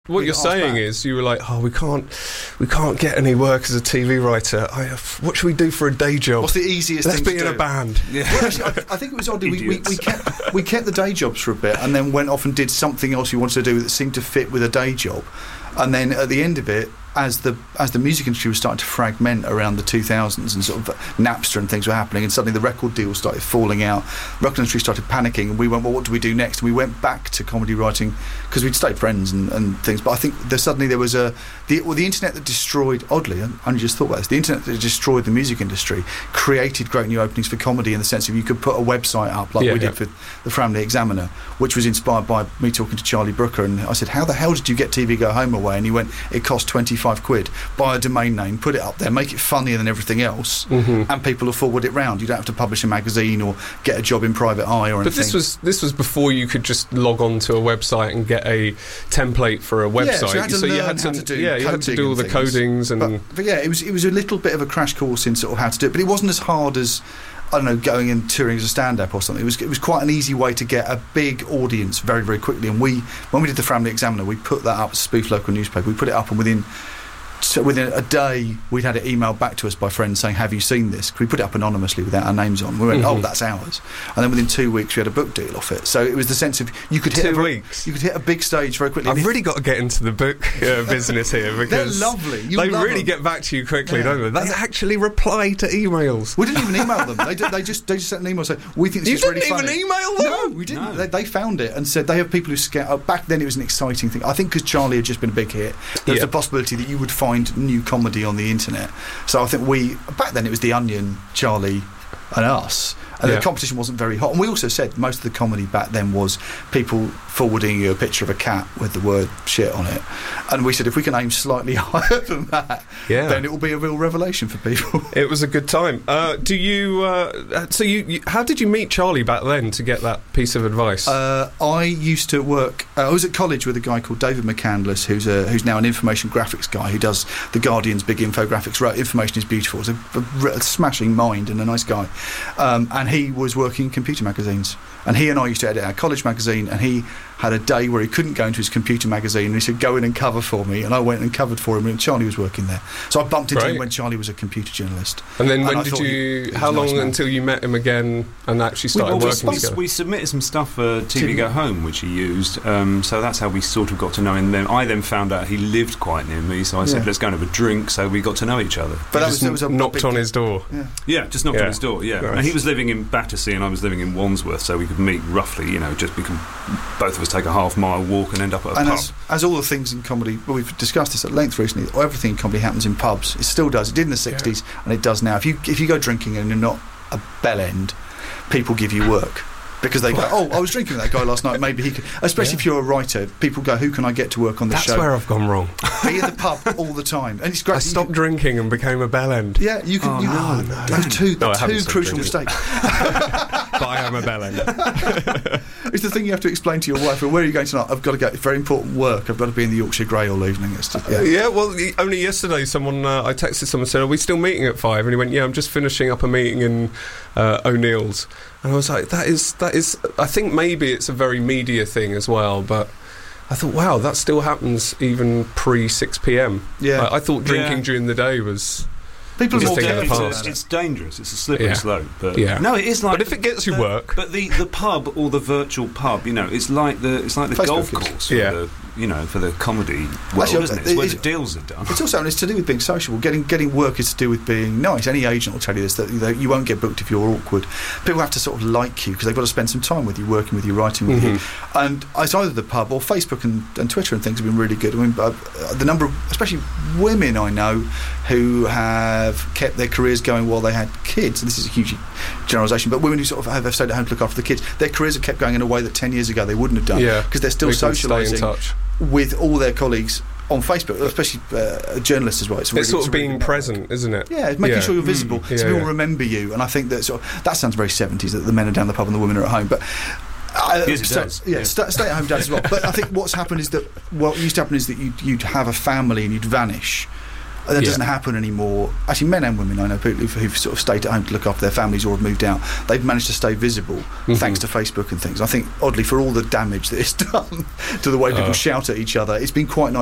What you're saying is, you were like, we can't get any work as a TV writer. What should we do for a day job? What's the easiest Let's thing be to in do? a band. Yeah. Well, actually, I think it was odd. We kept the day jobs for a bit, and then went off and did something else we wanted to do that seemed to fit with a day job. And then at the end of it, as the music industry was starting to fragment around the 2000s, and sort of Napster and things were happening, and suddenly the record deals started falling out, the record industry started panicking, and we went, well, what do we do next? And we went back to comedy writing because we'd stayed friends and things. But I think suddenly there was the internet that destroyed, oddly, I only just thought about this, the internet that destroyed the music industry created great new openings for comedy, in the sense of you could put a website up like we did for the Framley Examiner, which was inspired by me talking to Charlie Brooker, and I said, how the hell did you get TV Go Home away? And he went, it cost 25 quid, buy a domain name, put it up there, make it funnier than everything else, and people will forward it round. You don't have to publish a magazine or get a job in Private Eye or anything. But this was before you could just log on to a website and get a template for a website. Yeah, so you had to do all the codings, and but yeah, it was a little bit of a crash course in sort of how to do it, but it wasn't as hard as, I don't know, going and touring as a stand-up or something. It was quite an easy way to get a big audience very, very quickly. And when we did the Framley Examiner, we put that up, spoof local newspaper. We put it up, and within a day, we'd had it emailed back to us by friends saying, have you seen this? We put it up anonymously without our names on. We went, oh, that's ours. And then within 2 weeks, we had a book deal off it. So it was the sense of you could hit a big stage very quickly. I've really got to get into the book business here, because they're lovely. They really get back to you quickly, don't they? They actually reply to emails. We didn't even email them. They just sent an email saying, we think this is really funny. You didn't even email them? No, we didn't. No. They found it and said they have people who scout. Back then, it was an exciting thing. I think because Charlie had just been a big hit, there was the possibility that you would find new comedy on the internet. So I think back then it was The Onion, Charlie and us, and the competition wasn't very hot. And we also said most of the comedy back then was people forwarding you a picture of a cat with the word shit on it, and we said if we can aim slightly higher than that, then it will be a real revelation for people. It was a good time. Do you so you how did you meet Charlie back then to get that piece of advice? I used to work, I was at college with a guy called David McCandless, who's now an information graphics guy who does the Guardian's big infographics. Information is Beautiful. He's a smashing mind and a nice guy, and he was working in computer magazines, and he and I used to edit our college magazine, and he had a day where he couldn't go into his computer magazine, and he said, go in and cover for me, and I went and covered for him, and Charlie was working there. So I bumped into him when Charlie was a computer journalist. And then how long until you met him again and actually started working together? We submitted some stuff for TV Go Home, which he used, so that's how we sort of got to know him. I then found out he lived quite near me, so I said, let's go and have a drink, so we got to know each other. But that was knocked on his door. Yeah, just knocked on his door, Right. And he was living in Battersea and I was living in Wandsworth, so we could meet roughly, both of us take a half-mile walk and end up at a pub. As all the things in comedy, we've discussed this at length recently, everything in comedy happens in pubs. It still does. It did in the 60s, and it does now. If you go drinking and you're not a bell end, people give you work. Because they go, I was drinking with that guy last night, maybe he could. Especially if you're a writer, people go, who can I get to work on this show? That's where I've gone wrong. Be in the pub all the time. And it's great. I stopped drinking and became a bell end. Yeah, you can. Those two crucial mistakes. But I am a bell end. It's the thing you have to explain to your wife. Where are you going tonight? I've got to go. It's very important work. I've got to be in the Yorkshire Grey all evening. It's just, well, only yesterday, I texted someone and said, are we still meeting at 5? And he went, I'm just finishing up a meeting in O'Neill's. And I was like, that is. I think maybe it's a very media thing as well, but I thought, wow, that still happens even pre 6 p.m. Yeah, I thought drinking during the day was. People it's dangerous. It's a slippery slope. But no, it is like. But if it gets you work, but the pub or the virtual pub, it's like the golf course for the comedy world, isn't it? It's where the deals are done. It's also it's to do with being sociable. Getting work is to do with being nice. Any agent will tell you this, that you won't get booked if you're awkward. People have to sort of like you because they've got to spend some time with you, working with you, writing with you. And it's either the pub or Facebook and Twitter and things have been really good. I mean, the number of, especially women I know who have kept their careers going while they had kids, and this is a huge generalisation, but women who sort of have stayed at home to look after the kids, their careers have kept going in a way that 10 years ago they wouldn't have done, because they're still socialising with all their colleagues on Facebook, especially journalists as well. It's sort of being present, isn't it? Yeah, it's making sure you're visible, so people remember you. And I think that that sounds very 70s, that the men are down the pub and the women are at home, but stay at home does as well. But I think what's happened is that what used to happen is that you'd have a family and you'd vanish. And that doesn't happen anymore. Actually, men and women, I know people who've sort of stayed at home to look after their families or have moved out. They've managed to stay visible thanks to Facebook and things. I think, oddly, for all the damage that it's done to the way people shout at each other, it's been quite nice